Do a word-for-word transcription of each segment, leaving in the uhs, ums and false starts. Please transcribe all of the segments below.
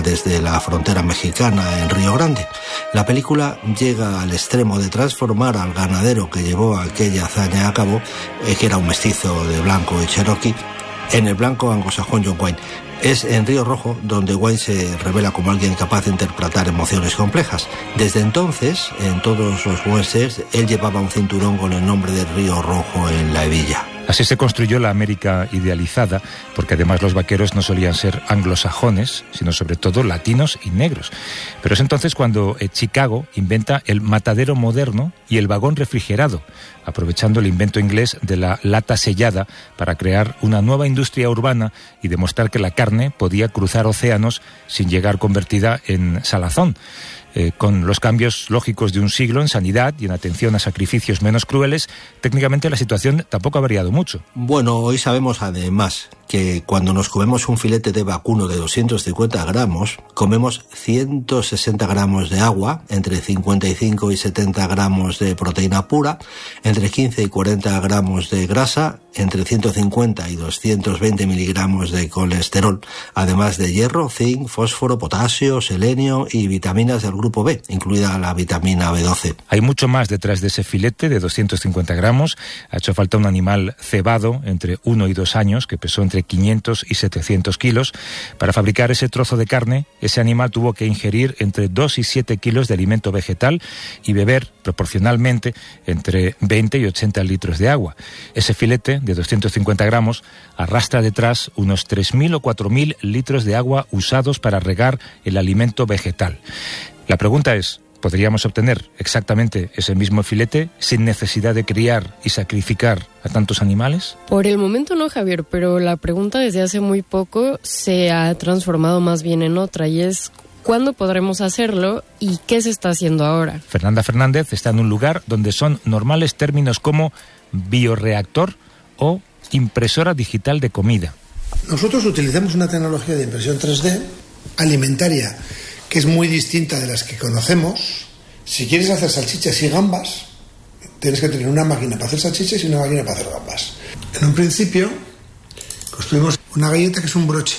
desde la frontera mexicana en Río Grande. La película llega al extremo de transformar al ganadero que llevó aquella hazaña a cabo, eh, que era un mestizo de blanco y cherokee, en el blanco anglosajón John Wayne. Es en Río Rojo donde Wayne se revela como alguien capaz de interpretar emociones complejas. Desde entonces, en todos los westerns, él llevaba un cinturón con el nombre de Río Rojo en la hebilla. Así se construyó la América idealizada, porque además los vaqueros no solían ser anglosajones, sino sobre todo latinos y negros. Pero es entonces cuando eh, Chicago inventa el matadero moderno y el vagón refrigerado, aprovechando el invento inglés de la lata sellada para crear una nueva industria urbana y demostrar que la carne podía cruzar océanos sin llegar convertida en salazón. Eh, con los cambios lógicos de un siglo en sanidad y en atención a sacrificios menos crueles, técnicamente la situación tampoco ha variado mucho. Bueno, hoy sabemos además que cuando nos comemos un filete de vacuno de doscientos cincuenta gramos, comemos ciento sesenta gramos de agua, entre cincuenta y cinco y setenta gramos de proteína pura, entre quince y cuarenta gramos de grasa, entre ciento cincuenta y doscientos veinte miligramos de colesterol, además de hierro, zinc, fósforo, potasio, selenio y vitaminas del grupo B, incluida la vitamina B doce. Hay mucho más detrás de ese filete de doscientos cincuenta gramos. Ha hecho falta un animal cebado entre uno y dos años, que pesó entre quinientos y setecientos kilos. Para fabricar ese trozo de carne, ese animal tuvo que ingerir entre dos y siete kilos de alimento vegetal y beber proporcionalmente entre veinte y ochenta litros de agua. Ese filete de doscientos cincuenta gramos arrastra detrás unos tres mil o cuatro mil litros de agua usados para regar el alimento vegetal. La pregunta es, ¿podríamos obtener exactamente ese mismo filete sin necesidad de criar y sacrificar a tantos animales? Por el momento no, Javier, pero la pregunta desde hace muy poco se ha transformado más bien en otra, y es ¿cuándo podremos hacerlo y qué se está haciendo ahora? Fernanda Fernández está en un lugar donde son normales términos como bioreactor o impresora digital de comida. Nosotros utilizamos una tecnología de impresión tres D alimentaria que es muy distinta de las que conocemos. Si quieres hacer salchichas y gambas, tienes que tener una máquina para hacer salchichas y una máquina para hacer gambas. En un principio construimos una galleta que es un broche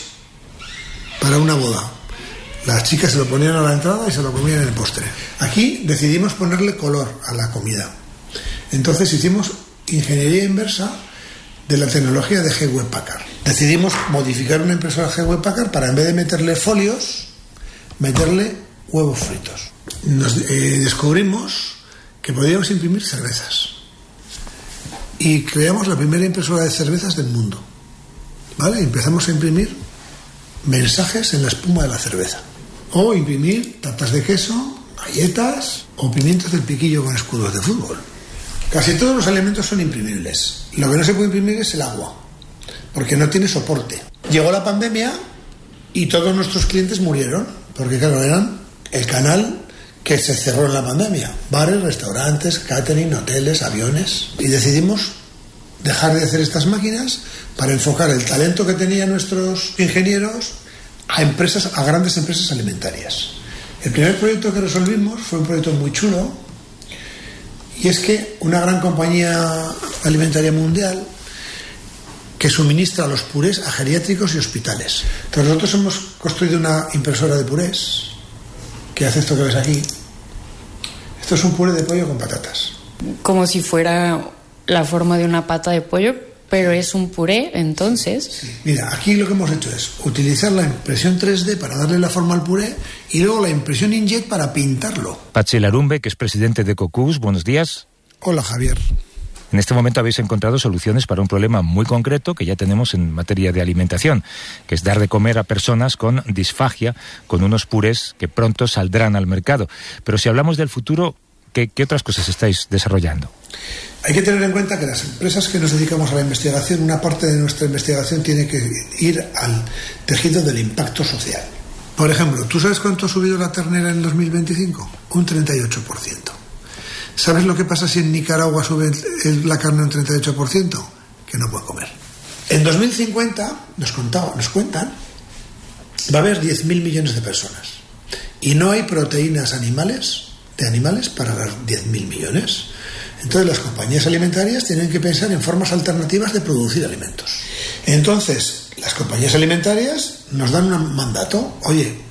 para una boda. Las chicas se lo ponían a la entrada y se lo comían en el postre. Aquí decidimos ponerle color a la comida. Entonces hicimos ingeniería inversa de la tecnología de Hewlett Packard. Decidimos modificar una impresora Hewlett Packard para, en vez de meterle folios, meterle huevos fritos. Nos eh, descubrimos que podíamos imprimir cervezas y creamos la primera impresora de cervezas del mundo, ¿vale? Empezamos a imprimir mensajes en la espuma de la cerveza, o imprimir tartas de queso, galletas o pimientos del piquillo con escudos de fútbol. Casi todos los alimentos son imprimibles. Lo que no se puede imprimir es el agua, porque no tiene soporte. Llegó la pandemia y todos nuestros clientes murieron, porque claro, eran el canal que se cerró en la pandemia. Bares, restaurantes, catering, hoteles, aviones. Y decidimos dejar de hacer estas máquinas para enfocar el talento que tenían nuestros ingenieros a empresas, a grandes empresas alimentarias. El primer proyecto que resolvimos fue un proyecto muy chulo, y es que una gran compañía alimentaria mundial que suministra los purés a geriátricos y hospitales. Entonces nosotros hemos construido una impresora de purés que hace esto que ves aquí. Esto es un puré de pollo con patatas. Como si fuera la forma de una pata de pollo, pero es un puré, entonces. Sí. Mira, aquí lo que hemos hecho es utilizar la impresión tres D para darle la forma al puré y luego la impresión inkjet para pintarlo. Patxi Larumbe, que es presidente de Cocus, buenos días. Hola, Javier. En este momento habéis encontrado soluciones para un problema muy concreto que ya tenemos en materia de alimentación, que es dar de comer a personas con disfagia, con unos purés que pronto saldrán al mercado. Pero si hablamos del futuro, ¿qué, qué otras cosas estáis desarrollando? Hay que tener en cuenta que las empresas que nos dedicamos a la investigación, una parte de nuestra investigación tiene que ir al tejido del impacto social. Por ejemplo, ¿tú sabes cuánto ha subido la ternera en dos mil veinticinco? Un treinta y ocho por ciento. ¿Sabes lo que pasa si en Nicaragua sube la carne un treinta y ocho por ciento? Que no puede comer. En dos mil cincuenta, nos, contaba, nos cuentan, va a haber diez mil millones de personas. Y no hay proteínas animales, de animales para las diez mil millones. Entonces las compañías alimentarias tienen que pensar en formas alternativas de producir alimentos. Entonces, las compañías alimentarias nos dan un mandato. Oye,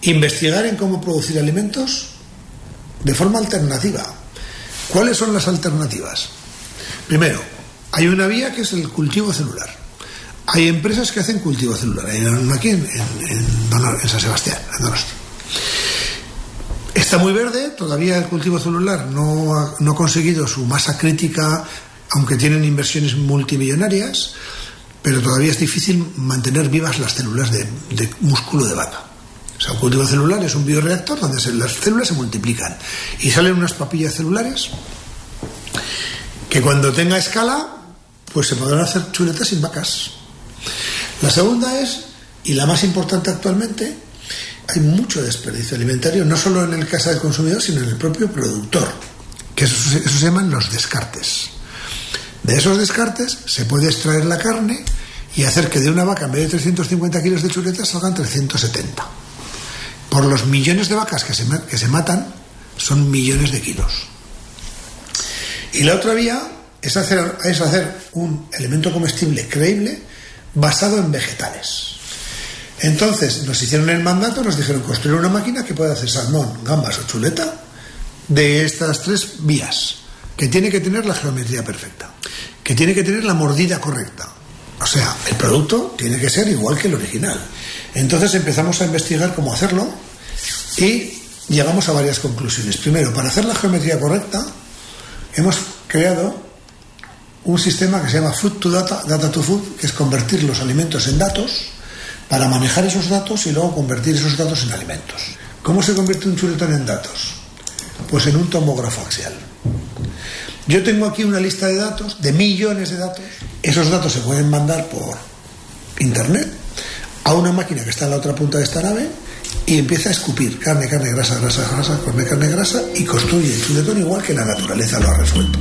investigar en cómo producir alimentos de forma alternativa. ¿Cuáles son las alternativas? Primero, hay una vía que es el cultivo celular. Hay empresas que hacen cultivo celular. Hay una aquí en, en, en, en San Sebastián, en Donosti. Está muy verde, todavía el cultivo celular no ha, no ha conseguido su masa crítica, aunque tienen inversiones multimillonarias, pero todavía es difícil mantener vivas las células de, de músculo de vaca. O sea, un cultivo celular es un bioreactor donde se, las células se multiplican y salen unas papillas celulares que cuando tenga escala, pues se podrán hacer chuletas sin vacas. La segunda es, y la más importante actualmente, hay mucho desperdicio alimentario, no solo en el casa del consumidor, sino en el propio productor, que eso, eso se llaman los descartes. De esos descartes se puede extraer la carne y hacer que de una vaca, en vez de trescientos cincuenta kilos de chuletas, salgan trescientos setenta. Por los millones de vacas que se, que se matan, son millones de kilos. Y la otra vía es hacer, es hacer un elemento comestible creíble basado en vegetales. Entonces nos hicieron el mandato, nos dijeron construir una máquina que pueda hacer salmón, gambas o chuleta de estas tres vías, que tiene que tener la geometría perfecta, que tiene que tener la mordida correcta. O sea, el producto tiene que ser igual que el original. Entonces empezamos a investigar cómo hacerlo y llegamos a varias conclusiones. Primero, para hacer la geometría correcta, hemos creado un sistema que se llama Food to Data, Data to Food, que es convertir los alimentos en datos para manejar esos datos y luego convertir esos datos en alimentos. ¿Cómo se convierte un chuletón en datos? Pues en un tomógrafo axial. Yo tengo aquí una lista de datos, de millones de datos. Esos datos se pueden mandar por internet a una máquina que está en la otra punta de esta nave y empieza a escupir carne, carne, grasa, grasa, grasa, carne, carne, grasa y construye el chuletón igual que la naturaleza lo ha resuelto.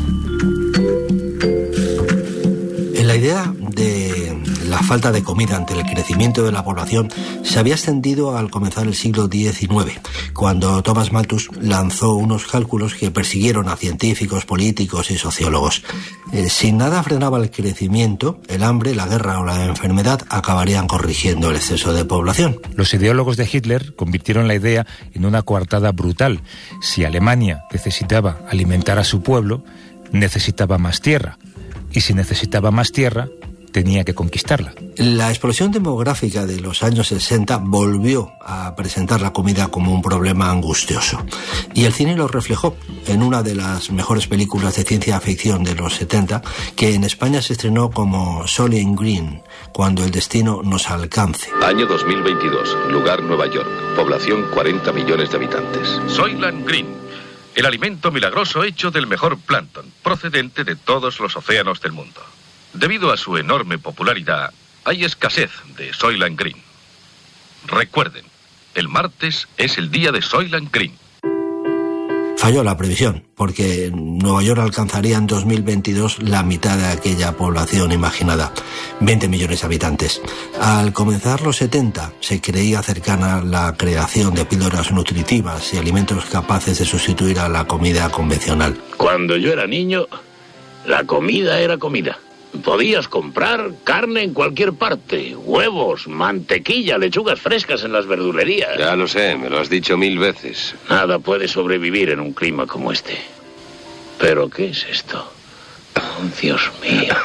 En la idea de la falta de comida ante el crecimiento de la población se había extendido al comenzar el siglo diecinueve, cuando Thomas Malthus lanzó unos cálculos que persiguieron a científicos, políticos y sociólogos. Eh, si nada frenaba el crecimiento, el hambre, la guerra o la enfermedad acabarían corrigiendo el exceso de población. Los ideólogos de Hitler convirtieron la idea en una coartada brutal. Si Alemania necesitaba alimentar a su pueblo, necesitaba más tierra. Y si necesitaba más tierra, tenía que conquistarla. La explosión demográfica de los años sesenta volvió a presentar la comida como un problema angustioso. Y el cine lo reflejó en una de las mejores películas de ciencia ficción de los setenta, que en España se estrenó como Soylent Green, cuando el destino nos alcance. Año dos mil veintidós, lugar Nueva York, población cuarenta millones de habitantes. Soylent Green. El alimento milagroso hecho del mejor plancton, procedente de todos los océanos del mundo. Debido a su enorme popularidad, hay escasez de Soylent Green. Recuerden, el martes es el día de Soylent Green. Falló la previsión, porque Nueva York alcanzaría en dos mil veintidós la mitad de aquella población imaginada, veinte millones de habitantes. Al comenzar los setenta, se creía cercana la creación de píldoras nutritivas y alimentos capaces de sustituir a la comida convencional. Cuando yo era niño, la comida era comida. Podías comprar carne en cualquier parte, huevos, mantequilla, lechugas frescas en las verdulerías. Ya lo sé, me lo has dicho mil veces. Nada puede sobrevivir en un clima como este. ¿Pero qué es esto? Oh, Dios mío.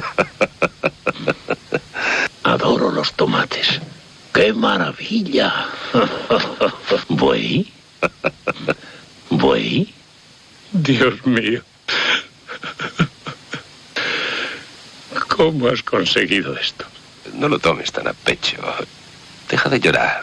Adoro los tomates. ¡Qué maravilla! ¿Buey? ¿Buey? Dios mío. ¿Cómo has conseguido esto? No lo tomes tan a pecho. Deja de llorar.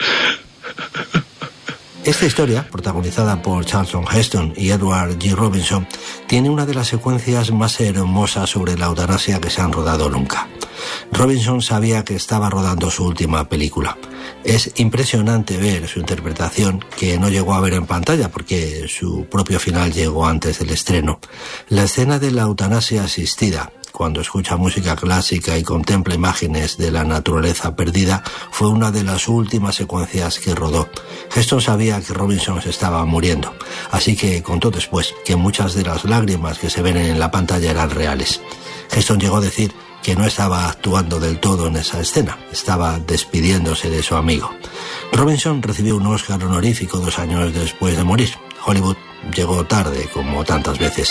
Esta historia, protagonizada por Charlton Heston y Edward G. Robinson, tiene una de las secuencias más hermosas sobre la eutanasia que se han rodado nunca. Robinson sabía que estaba rodando su última película. Es impresionante ver su interpretación, que no llegó a ver en pantalla porque su propio final llegó antes del estreno. La escena de la eutanasia asistida, cuando escucha música clásica y contempla imágenes de la naturaleza perdida, fue una de las últimas secuencias que rodó. Heston sabía que Robinson se estaba muriendo, así que contó después que muchas de las lágrimas que se ven en la pantalla eran reales. Heston llegó a decir que no estaba actuando del todo en esa escena, estaba despidiéndose de su amigo. Robinson recibió un Oscar honorífico dos años después de morir. Hollywood llegó tarde, como tantas veces.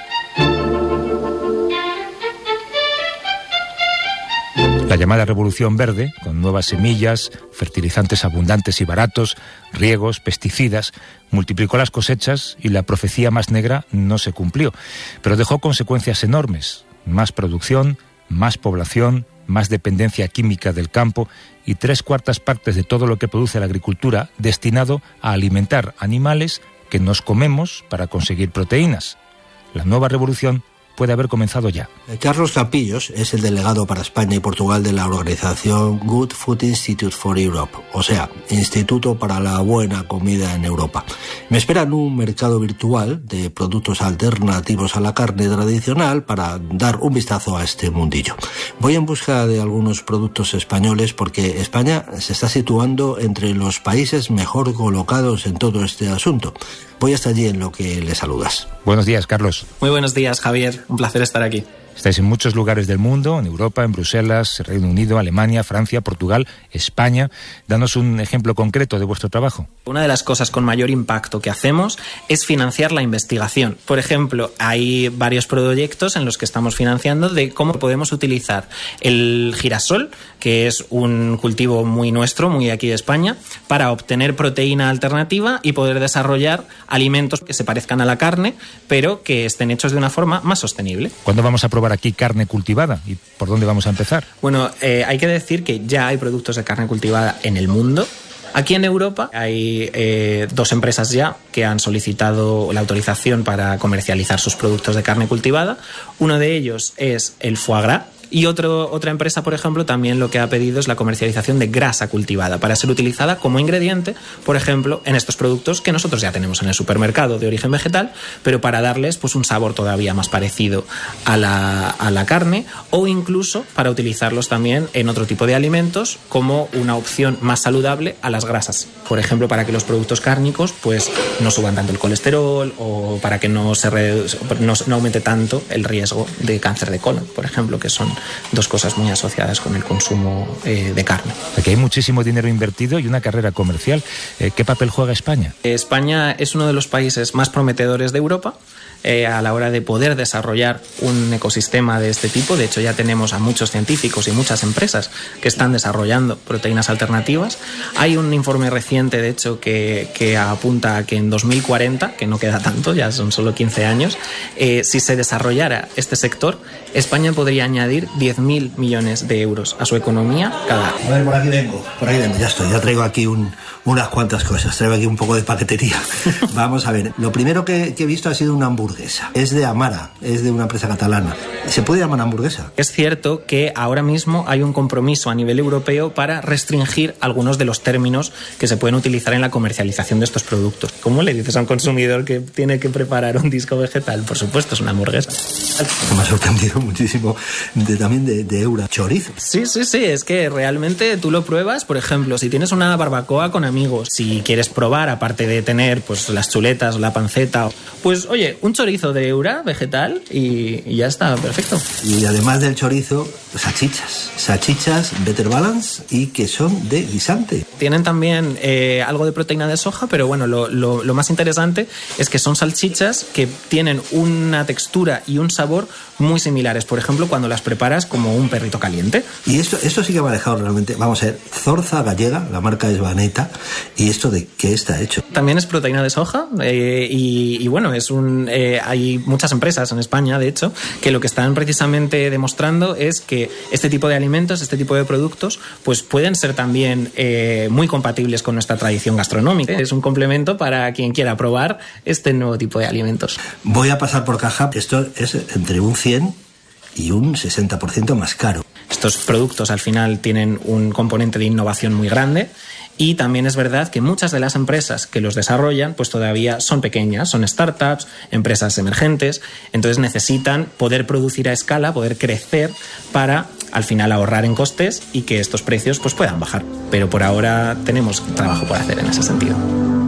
La llamada Revolución Verde, con nuevas semillas, fertilizantes abundantes y baratos, riegos, pesticidas, multiplicó las cosechas y la profecía más negra no se cumplió, pero dejó consecuencias enormes: más producción, más población, más dependencia química del campo y tres cuartas partes de todo lo que produce la agricultura destinado a alimentar animales que nos comemos para conseguir proteínas. La nueva revolución puede haber comenzado ya. Carlos Campillos es el delegado para España y Portugal de la organización Good Food Institute for Europe, o sea, Instituto para la Buena Comida en Europa. Me espera en un mercado virtual de productos alternativos a la carne tradicional para dar un vistazo a este mundillo. Voy en busca de algunos productos españoles porque España se está situando entre los países mejor colocados en todo este asunto. Voy hasta allí en lo que le saludas. Buenos días, Carlos. Muy buenos días, Javier. Un placer estar aquí. Estáis en muchos lugares del mundo, en Europa, en Bruselas, Reino Unido, Alemania, Francia, Portugal, España. Danos un ejemplo concreto de vuestro trabajo. Una de las cosas con mayor impacto que hacemos es financiar la investigación. Por ejemplo, hay varios proyectos en los que estamos financiando de cómo podemos utilizar el girasol, que es un cultivo muy nuestro, muy aquí de España, para obtener proteína alternativa y poder desarrollar alimentos que se parezcan a la carne, pero que estén hechos de una forma más sostenible. ¿Cuándo vamos a probar aquí carne cultivada? ¿Y por dónde vamos a empezar? Bueno, eh, hay que decir que ya hay productos de carne cultivada en el mundo. Aquí en Europa hay eh, dos empresas ya que han solicitado la autorización para comercializar sus productos de carne cultivada. Uno de ellos es el foie gras. Y otro, otra empresa, por ejemplo, también lo que ha pedido es la comercialización de grasa cultivada para ser utilizada como ingrediente, por ejemplo, en estos productos que nosotros ya tenemos en el supermercado de origen vegetal, pero para darles pues un sabor todavía más parecido a la, a la carne, o incluso para utilizarlos también en otro tipo de alimentos como una opción más saludable a las grasas. Por ejemplo, para que los productos cárnicos pues no suban tanto el colesterol o para que no, se re, no, no aumente tanto el riesgo de cáncer de colon, por ejemplo, que son dos cosas muy asociadas con el consumo eh, de carne. Aquí hay muchísimo dinero invertido y una carrera comercial. Eh, ¿Qué papel juega España? España es uno de los países más prometedores de Europa eh, a la hora de poder desarrollar un ecosistema de este tipo. De hecho, ya tenemos a muchos científicos y muchas empresas que están desarrollando proteínas alternativas. Hay un informe reciente, de hecho, que, que apunta a que en dos mil cuarenta, que no queda tanto, ya son solo quince años, eh, si se desarrollara este sector, España podría añadir diez mil millones de euros a su economía cada año. A ver, por aquí vengo, por aquí vengo, ya estoy, ya traigo aquí un, unas cuantas cosas, traigo aquí un poco de paquetería. Vamos a ver, lo primero que, que he visto ha sido una hamburguesa, es de Amara, es de una empresa catalana. ¿Se puede llamar hamburguesa? Es cierto que ahora mismo hay un compromiso a nivel europeo para restringir algunos de los términos que se pueden utilizar en la comercialización de estos productos. ¿Cómo le dices a un consumidor que tiene que preparar un disco vegetal? Por supuesto, es una hamburguesa. Me ha sorprendido muchísimo de, también de, de Eura. Chorizo. Sí, sí, sí, es que realmente tú lo pruebas, por ejemplo, si tienes una barbacoa con amigos, si quieres probar, aparte de tener pues las chuletas o la panceta, pues oye, un chorizo de Eura vegetal y, y ya está, perfecto. Y además del chorizo, salchichas, salchichas Better Balance y que son de guisante. Tienen también eh, algo de proteína de soja, pero bueno, lo, lo, lo más interesante es que son salchichas que tienen una textura y un sabor muy similares, por ejemplo, cuando las preparas como un perrito caliente. Y esto, esto sí que me ha dejado realmente, vamos a ver, Zorza gallega, la marca es Vaneta, y esto de qué está hecho. También es proteína de soja eh, y, y bueno, es un eh, hay muchas empresas en España, de hecho, que lo que están precisamente demostrando es que este tipo de alimentos, este tipo de productos, pues pueden ser también eh, muy compatibles con nuestra tradición gastronómica. Es un complemento para quien quiera probar este nuevo tipo de alimentos. Voy a pasar por caja, esto es entre un cien y un sesenta por ciento más caro. Estos productos al final tienen un componente de innovación muy grande y también es verdad que muchas de las empresas que los desarrollan pues todavía son pequeñas, son startups, empresas emergentes, entonces necesitan poder producir a escala, poder crecer para al final ahorrar en costes y que estos precios pues puedan bajar. Pero por ahora tenemos trabajo por hacer en ese sentido.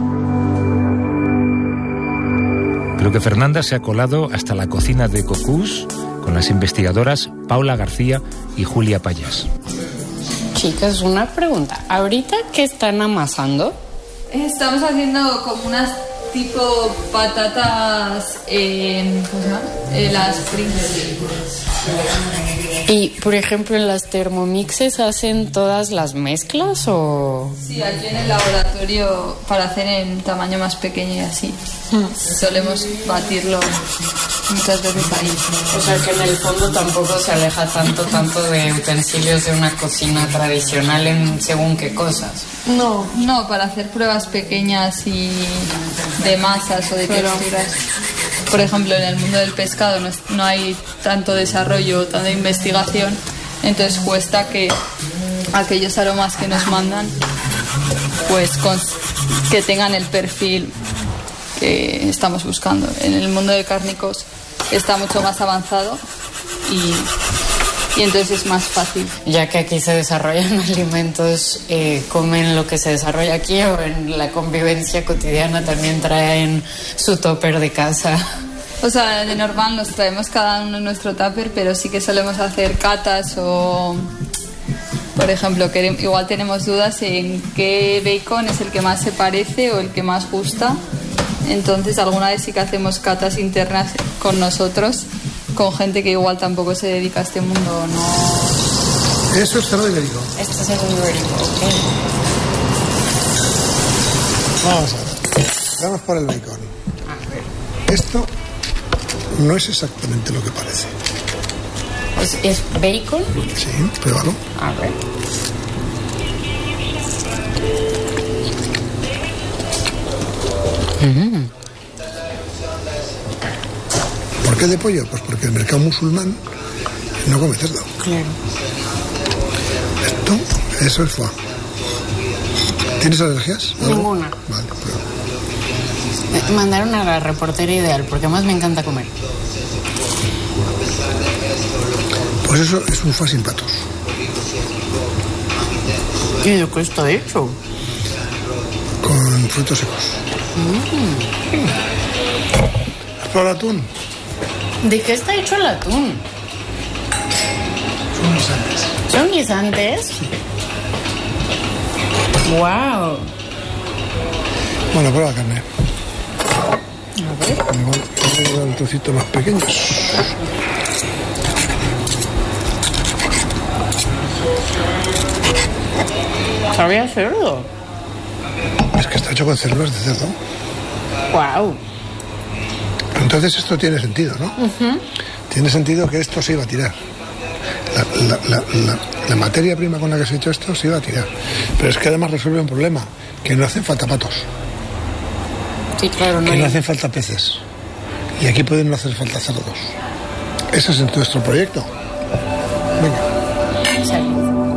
Creo que Fernanda se ha colado hasta la cocina de Cocús con las investigadoras Paula García y Julia Payas. Chicas, una pregunta. ¿Ahorita qué están amasando? Estamos haciendo como unas tipo patatas, eh, ¿cómo se llama? Eh, las Pringles. Y, por ejemplo, en las Thermomixes hacen todas las mezclas o... Sí, aquí en el laboratorio para hacer en tamaño más pequeño y así. Solemos batirlo muchas veces ahí. O sea que en el fondo tampoco se aleja tanto, tanto de utensilios de una cocina tradicional en según qué cosas. No, no, para hacer pruebas pequeñas y de masas o de texturas. Por ejemplo, en el mundo del pescado no, es, no hay tanto desarrollo, tanta investigación, entonces cuesta que aquellos aromas que nos mandan pues con, que tengan el perfil que estamos buscando. En el mundo de cárnicos está mucho más avanzado y, y entonces es más fácil. Ya que aquí se desarrollan alimentos, eh, ¿comen lo que se desarrolla aquí o en la convivencia cotidiana también traen su tupper de casa? O sea, de normal nos traemos cada uno nuestro tupper, pero sí que solemos hacer catas o... Por ejemplo, que igual tenemos dudas en qué bacon es el que más se parece o el que más gusta. Entonces, alguna vez sí que hacemos catas internas con nosotros, con gente que igual tampoco se dedica a este mundo, ¿no? Esto es cerdo ibérico. Esto es cerdo ibérico, ok. Vamos a ver. Vamos por el bacon. Esto no es exactamente lo que parece. ¿Es, es bacon? Sí, pruébalo. A ver. Mm. ¿Por qué de pollo? Pues porque el mercado musulmán no come cerdo. Claro. Esto, eso es foie. ¿Tienes alergias? ¿Algo? Ninguna. Vale, prueba. Me mandaron a la reportera ideal, porque más me encanta comer. Pues eso es un foie sin patos. ¿Y de qué está hecho? Con frutos secos. Mm. ¿Has probado el atún? ¿De qué está hecho el atún? Son guisantes. ¿Son guisantes? Sí. ¡Wow! Bueno, prueba la carne. A ver. Igual, voy a dar un trocito más pequeño. ¿Sabía cerdo? Es que está hecho con células de cerdo. ¡Wow! Entonces esto tiene sentido, ¿no? Uh-huh. Tiene sentido que esto se iba a tirar. La, la, la, la, la materia prima con la que se ha hecho esto se iba a tirar. Pero es que además resuelve un problema, que no hacen falta patos. Sí, claro, no. Que hay... no hacen falta peces. Y aquí pueden no hacer falta cerdos. Ese es nuestro proyecto. Venga. Sí.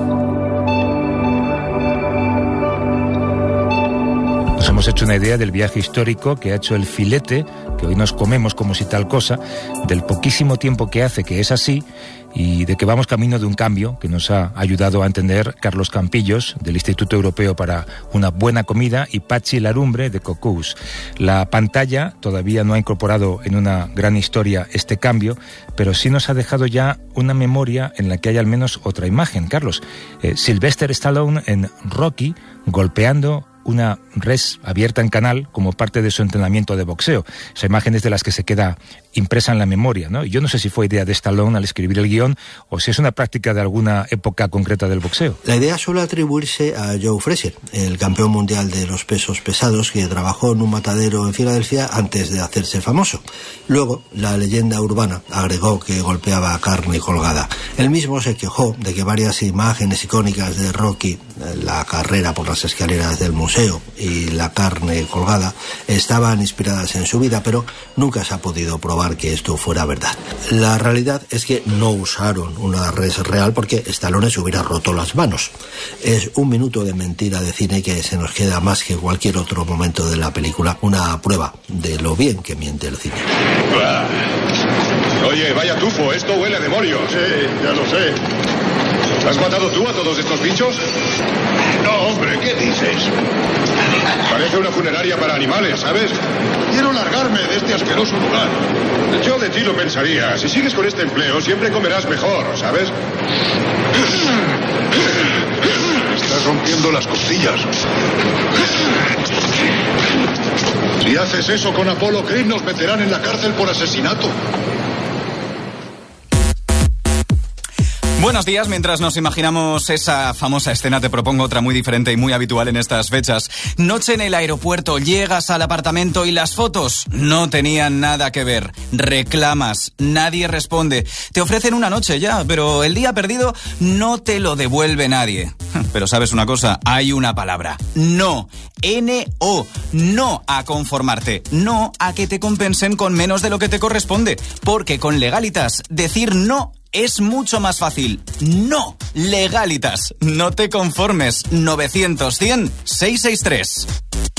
Nos hemos hecho una idea del viaje histórico que ha hecho el filete, que hoy nos comemos como si tal cosa, del poquísimo tiempo que hace que es así y de que vamos camino de un cambio que nos ha ayudado a entender Carlos Campillos, del Instituto Europeo para una Buena Comida, y Patxi Larumbre, de Cocús. La pantalla todavía no ha incorporado en una gran historia este cambio, pero sí nos ha dejado ya una memoria en la que hay al menos otra imagen. Carlos, eh, Sylvester Stallone en Rocky golpeando una res abierta en canal como parte de su entrenamiento de boxeo. Esa imagen es de las que se queda impresa en la memoria, ¿no? Y yo no sé si fue idea de Stallone al escribir el guión o si es una práctica de alguna época concreta del boxeo. La idea suele atribuirse a Joe Frazier, el campeón mundial de los pesos pesados que trabajó en un matadero en Filadelfia antes de hacerse famoso. Luego, la leyenda urbana agregó que golpeaba carne colgada. Él mismo se quejó de que varias imágenes icónicas de Rocky, la carrera por las escaleras del museo y la carne colgada, estaban inspiradas en su vida, pero nunca se ha podido probar que esto fuera verdad. La realidad es que no usaron una res real porque Stallone se hubiera roto las manos. Es un minuto de mentira de cine que se nos queda más que cualquier otro momento de la película, una prueba de lo bien que miente el cine. Oye, vaya tufo, esto huele a demonios. Sí, ya lo sé. ¿Has matado tú a todos estos bichos? No, hombre, ¿qué dices? Parece una funeraria para animales, ¿sabes? Quiero largarme de este asqueroso lugar. Yo de ti lo pensaría. Si sigues con este empleo, siempre comerás mejor, ¿sabes? Estás rompiendo las costillas. Si haces eso con Apollo Creed, nos meterán en la cárcel por asesinato. Buenos días, mientras nos imaginamos esa famosa escena, te propongo otra muy diferente y muy habitual en estas fechas. Noche en el aeropuerto, llegas al apartamento y las fotos no tenían nada que ver. Reclamas, nadie responde. Te ofrecen una noche ya, pero el día perdido no te lo devuelve nadie. Pero ¿sabes una cosa? Hay una palabra. No. N O. No a conformarte. No a que te compensen con menos de lo que te corresponde. Porque con Legalitas, decir no es mucho más fácil. No. Legalitas. No te conformes. novecientos cien seiscientos sesenta y tres.